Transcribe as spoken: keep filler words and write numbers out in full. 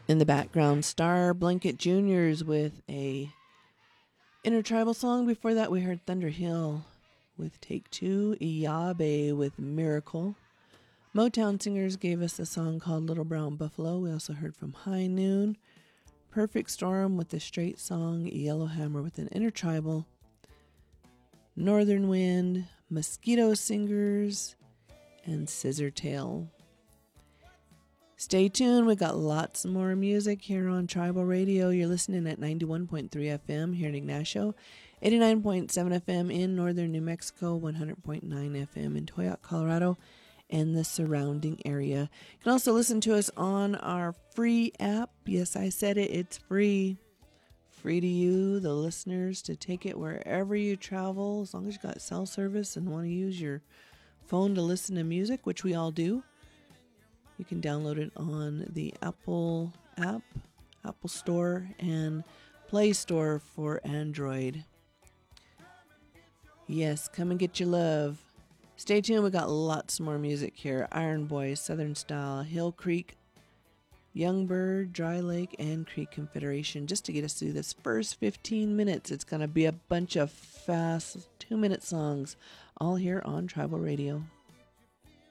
In the background, Star Blanket Juniors with a intertribal song. Before that, we heard Thunder Hill with Take Two, Iyabe with Miracle. Motown Singers gave us a song called Little Brown Buffalo. We also heard from High Noon, Perfect Storm with the straight song, Yellowhammer with an intertribal, Northern Wind, Mosquito Singers, and Scissor Tail. Stay tuned. We got lots more music here on Tribal Radio. You're listening at ninety-one point three F M here in Ignacio, eighty-nine point seven F M in northern New Mexico, one hundred point nine F M in Toyac, Colorado, and the surrounding area. You can also listen to us on our free app. Yes, I said it. It's free. Free to you, the listeners, to take it wherever you travel, as long as you got cell service and want to use your phone to listen to music, which we all do. You can download it on the Apple app, Apple Store, and Play Store for Android. Yes, come and get your love. Stay tuned. We got lots more music here. Iron Boys, Southern Style, Hill Creek, Young Bird, Dry Lake, and Creek Confederation. Just to get us through this first fifteen minutes, it's going to be a bunch of fast two-minute songs, all here on Tribal Radio.